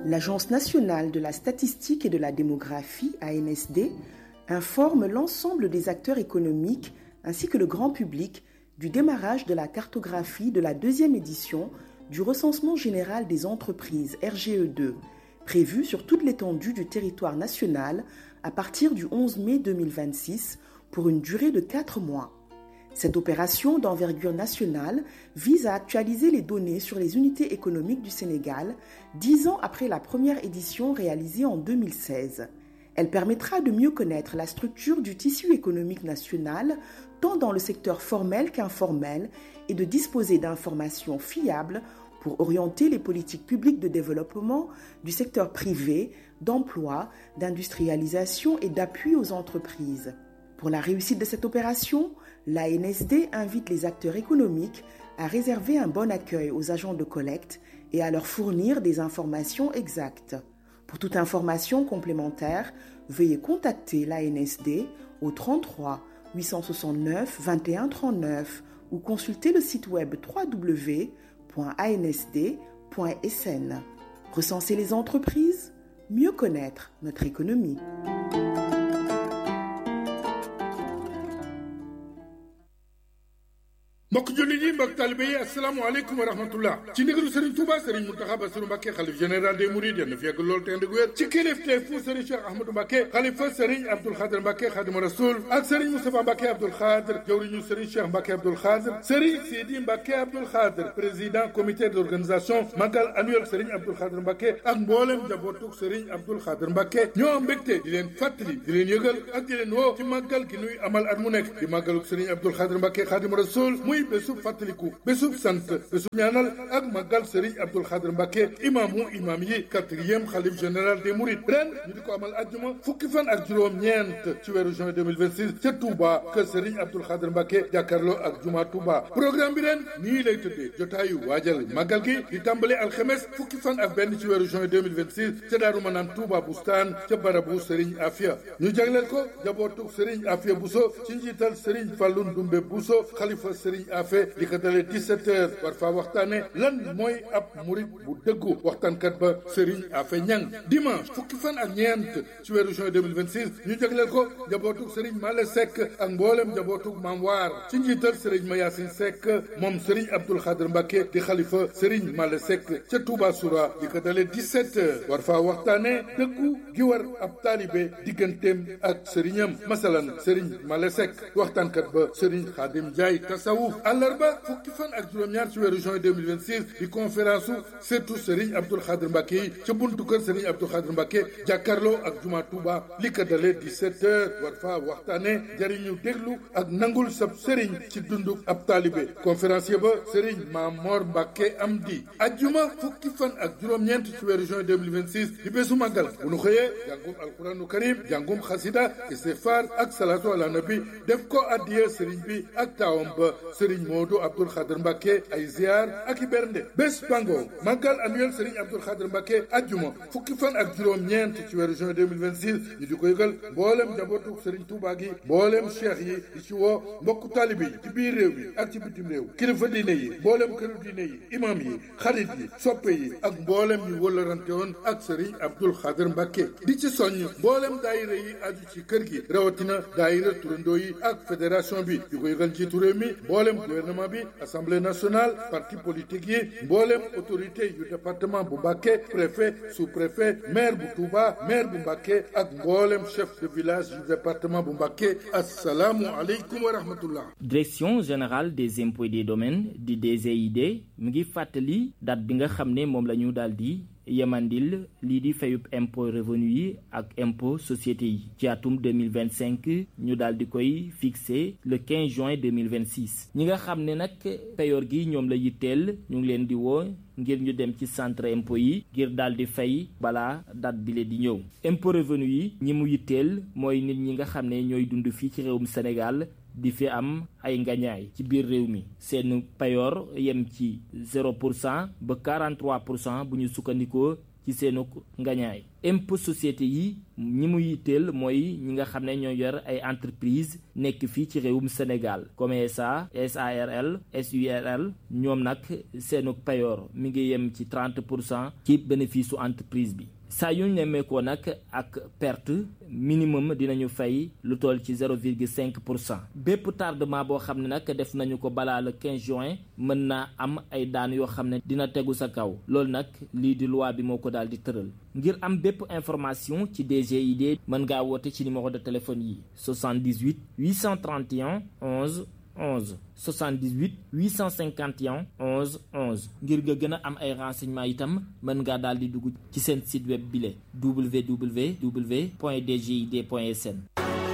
L'Agence nationale de la statistique et de la démographie, ANSD, informe l'ensemble des acteurs économiques ainsi que le grand public du démarrage de la cartographie de la deuxième édition du recensement général des entreprises RGE2, prévu sur toute l'étendue du territoire national à partir du 11 mai 2026 pour une durée de 4 mois. Cette opération d'envergure nationale vise à actualiser les données sur les unités économiques du Sénégal 10 ans après la première édition réalisée en 2016. Elle permettra de mieux connaître la structure du tissu économique national, tant dans le secteur formel qu'informel, et de disposer d'informations fiables pour orienter les politiques publiques de développement du secteur privé, d'emploi, d'industrialisation et d'appui aux entreprises. Pour la réussite de cette opération, l'ANSD invite les acteurs économiques à réserver un bon accueil aux agents de collecte et à leur fournir des informations exactes. Pour toute information complémentaire, veuillez contacter l'ANSD au 33 869 21 39 ou consulter le site web www.ansd.sn. Recenser les entreprises, mieux connaître notre économie. mbokk jullit yi mbokk taalibe yi asalaamaaleykum wa rahmatullah ci ndigalu Serigne Touba Serigne Mountakha Bassirou Mbacké xalif général des Mourides yal na fi yàgg lool te ànd ak wér ci kilifteefu Serigne Cheikh Ahmadou Mbacké xalifa Serigne Abdoul Khadr Mbacké Khadimu Rasoul ak Serigne Moustapha Mbacké Abdoul Khadr jawriñu Serigne Cheikh Mbacké Abdoul Khadr Serigne Sidi Mbacké Abdoul Khadr président comité d'organisation magal annuel Serigne Abdoul Khadr Mbacké ak mboolem njabootu Serigne Abdoul Khadr Mbacké ñoo mbégte di leen fàttali di leen yëgal ak di leen woo ci màggal gi nuy amal at mu nekk di màggalu Serigne Abdoul Khadr Mbacké Khadimu Rasoul muy bésub fàttaliku bésub sant bésub ñaanal ak màggal Serigne Abdoul Khadr Mbacké imaamu imaam yi 4e xalif général des Mourides ren ñu di ko amal ajjuma fukki fan ak juróom-ñeent ci weeru juin 2026 ca Touba kër Serigne Abdoul Khadr Mbacké jàkkaarloo ak juma Touba programme bi ren nii lay tëddee jotaayu waajal màggal gi di tàmbale alxemes fukki fan ak benn ci weeru juin 2026 ca Daaru Manaan Touba Bustaan ca barabu Serigne Afia ñu jagleel ko jabootu Serigne Afia Bousso ci njiital Serigne Fallou Ndoumbe Bousso xalifa Serigne Afia li ko dalee 17h war faa waxtaane lan mooy ab murid bu dëggu waxtaankat ba Serigne Afia Niang dimanche fukki fan ak ñeent ci weeru juin 2026 ñu jagleel ko jabootug Serigne Male Seck ak mboolem jabootug Maam Waar ci njiital Serigne Mayasin Seck moom Serigne Abdoul Khadr Mbacké di xalifa Serigne Male Seck ca Touba Soura li ko dalee 17h war faa waxtaane dëggu gi war ab taalibe digganteem ak Serignam masalan Serigne Male Seck waxtaankat ba Serigne Khadim Ndiaye tasawuf àllarba fukki fan ak juróom-ñaar ci weeru juin 2026 di conférence surtout Serigne Abdoul Khadr Mbacké yi ca buntu kër Serigne Abdoul Khadr Mbacké jàkkaarloo ak juma Touba li ko dalee 17h war faa waxtaane jariñu déglu ak nangul sab Serigne ci dundu ab taalibe conférencier ba Serigne Mamor Mbacké Amdi ajjuma fukki fan ak juróom-ñeent ci weeru juin 2026 di bésu màggal bu nu xëyee jàngum alquranu karim jàngum xasida istighfar ak salatu ala nabi def ko addiya Serigne bi ak taawam ba Serigne Modou Abdoul Khadr Mbacké ay ziar ak i bernde bés bango màggal annuel Serigne Abdoul Khadr Mbacké ajjuma fukki fan ak juróom-ñeent ci weeru juin 2026 ñu di ko yëgal mboolem njabootu Serigne Touba gi mboolem cheikh yi di ci woo mbokku taalibe yi ci biir réew mi ak ci bitim réew kilifa diine yi mboolem këru diine yi imam yi xarit yi soppe yi ak mboolem ñu wëllarante woon ak Serigne Abdoul Khadr Mbacké di ci soññ mboolem daayira yi aju ci kër gi rawatina daayira turandoo yi ak fédération bi di ko yëgal njiitu réew mi mboolem gouvernement bi assemblée nationale parti politique yi mboolem autorité yu département bu Mbacké préfet sous-préfet maire bu Touba maire bu Mbacké ak mboolem chef de village du département bu Mbacké assalaamu aleykum wa rahmatullah. Direction générale des impôts et des domaines di DGID mu ngi fàttali date bi nga xam ne moom la ñu daal di yemandil lii di fayub impôt revenu yi ak impôt société yi ci atum 2025 ñu daal di koy fixé le 15 juin 2026 ñi nga xam ne nag payoor gi ñoom la yitteel ñu ngi leen di woo ngir ñu dem ci centre impôt yi ngir daal di fay balaa date bi le di ñëw impôt revenu yi ñi mu yitteel mooy nit ñi nga xam ne ñooy dund fii ci réewum Sénégal di fi am ay ngañaay ci biir réew mi seen payoor yem ci 0% ba 43% bu ñu sukkandikoo ci seenu ngañaay. impôt société yi ñi mu yitteel mooy ñi nga xam ne ñoo yor ay entreprise nekk fii ci réewum Sénégal comme SA SARL SURL ñoom nag seenu payoor mi ngi yem ci 30% ci bénéfice su entreprise bi. saa yu ñu nemmeekoo nag ak perte minimum dinañu fay lu toll ci 0,5%. bépp tardement boo xam ne nag def nañu ko balaa le 15 juin mën naa am ay daan yoo xam ne dina tegu sa kaw loolu nag lii di loi bi moo ko daal di tëral. ngir am bépp information ci DGID mën ngaa woote ci numéro de téléphone yi 78 831 11 11 78 851 11 11 ngir nga gën a am ay renseignements itam mën ngaa daal di dugg ci seen site web bile www.dgid.sn.